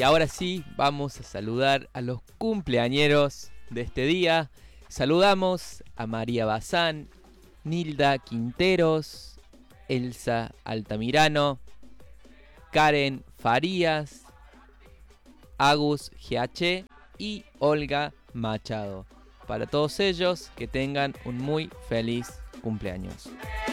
Y ahora sí, vamos a saludar a los cumpleañeros de este día. Saludamos a María Bazán, Nilda Quinteros, Elsa Altamirano, Karen Farías, Agus GH y Olga Machado. Para todos ellos, que tengan un muy feliz cumpleaños.